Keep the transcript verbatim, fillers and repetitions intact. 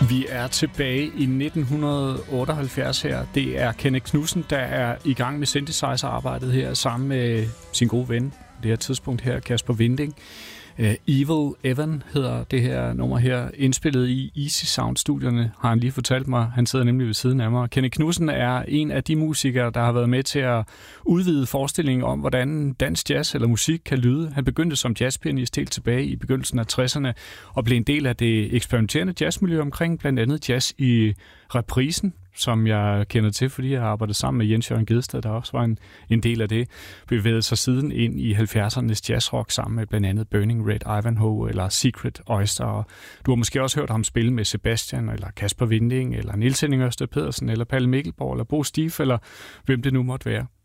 Vi er tilbage i nitten otteoghalvfjerds her. Det er Kenneth Knudsen, der er i gang med synthesizer-arbejdet her sammen med sin gode ven. Det her tidspunkt her, Kasper Winding. Uh, Evil Evan hedder det her nummer her, indspillet i Easy Sound-studierne, har han lige fortalt mig. Han sidder nemlig ved siden af mig. Kenneth Knudsen er en af de musikere, der har været med til at udvide forestillingen om, hvordan dansk jazz eller musik kan lyde. Han begyndte som jazzpianist helt tilbage i begyndelsen af tresserne og blev en del af det eksperimenterende jazzmiljø omkring blandt andet jazz i Reprisen, som jeg kender til, fordi jeg har arbejdet sammen med Jens Jørgen Gedsted, der også var en, en del af det, bevægede sig siden ind i halvfjerdsernes jazzrock sammen med blandt andet Burning Red Ivanhoe eller Secret Oyster. Og du har måske også hørt ham spille med Sebastian, eller Kasper Winding, eller Niels Henning Ørsted Pedersen, eller Palle Mikkelborg, eller Bo Stief, eller hvem det nu måtte være.